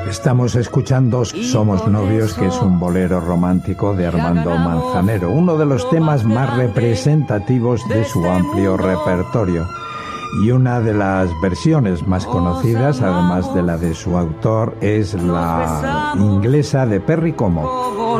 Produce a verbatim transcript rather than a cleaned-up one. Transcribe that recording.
Estamos escuchando Somos Novios, que es un bolero romántico de Armando Manzanero, uno de los temas más representativos de su amplio repertorio y una de las versiones más conocidas, además de la de su autor, es la inglesa de Perry Como.